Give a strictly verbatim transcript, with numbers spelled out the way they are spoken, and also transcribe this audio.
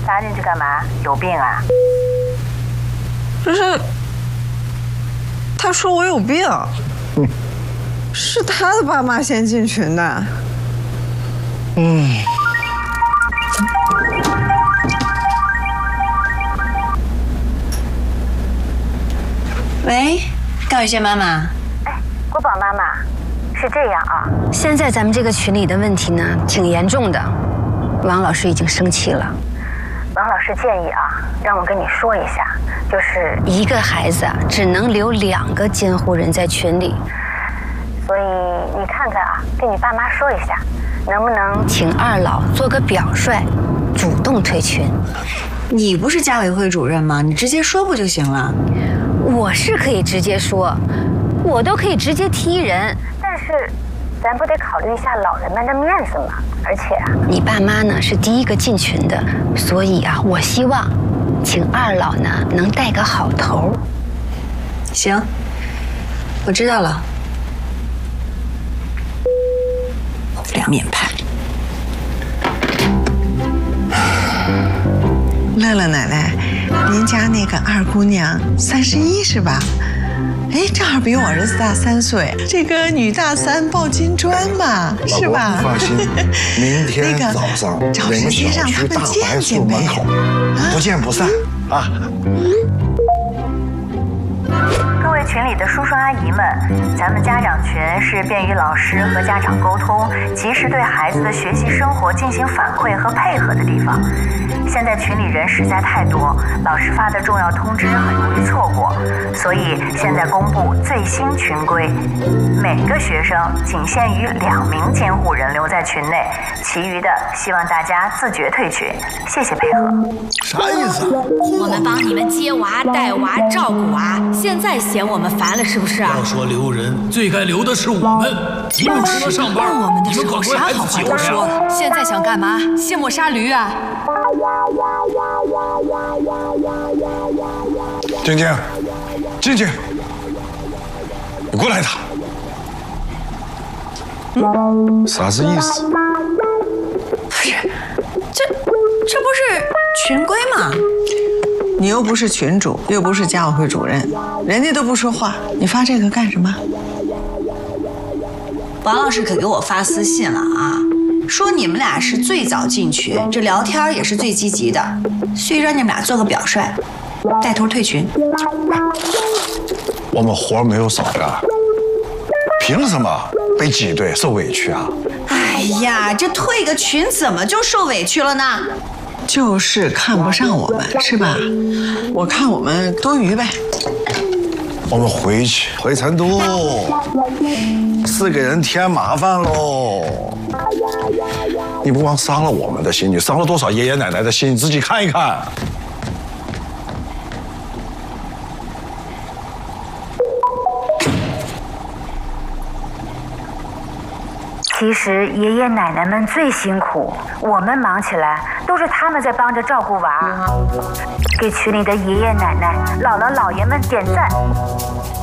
拉进去干嘛？有病啊？ 不是，他说我有病，嗯、是他的爸妈先进群的。嗯。 喂，高雨轩妈妈。 哎，国宝妈妈，是这样啊。 现在咱们这个群里的问题呢，挺严重的，王老师已经生气了。 王老师建议啊，让我跟你说一下，就是一个孩子啊，只能留两个监护人在群里。 所以你看看啊，跟你爸妈说一下，能不能请二老做个表率，主动退群。 你不是家委会主任吗？你直接说不就行了？ 我是可以直接说，我都可以直接踢人， 但是咱不得考虑一下老人们的面子吗？而且啊， 你爸妈呢是第一个进群的，所以啊，我希望请二老呢能带个好头。 行，我知道了。两面派。 乐乐奶奶，您家那个二姑娘三十一是吧？哎，正好比我儿子大三岁，这个女大三抱金砖嘛，是吧？ 放心，明天早上人小区大槐树门口，不见不散啊！ 各位群里的叔叔阿姨们，咱们家长群是便于老师和家长沟通，及时对孩子的学习生活进行反馈和配合的地方。现在群里人实在太多，老师发的重要通知很容易错过，所以现在公布最新群规，每个学生仅限于两名监护人留在群内，其余的希望大家自觉退群，谢谢配合。 啥意思啊？ 我们帮你们接娃、带娃、照顾娃，现在嫌我们烦了是不是啊？ 要说留人，最该留的是我们。你们除了上班， 我们的时你们候啥好话都说了，现在想干嘛？卸磨杀驴啊！ 静静，静静，你过来一趟。嗯，啥子意思？ 不是，这这不是群规吗？ 你又不是群主，又不是家委会主任，人家都不说话，你发这个干什么？ 王老师可给我发私信了啊，说你们俩是最早进群，这聊天也是最积极的，所以让你们俩做个表率，带头退群。 我们活没有少干，凭什么被挤兑受委屈啊？ 哎呀，这退个群怎么就受委屈了呢？ 就是看不上我们，是吧？我看我们多余呗。 我们回去回成都，是给人添麻烦喽。你不光伤了我们的心，你伤了多少爷爷奶奶的心，你自己看一看。 其实爷爷奶奶们最辛苦，我们忙起来都是他们在帮着照顾娃。给群里的爷爷奶奶、姥姥姥爷们点赞。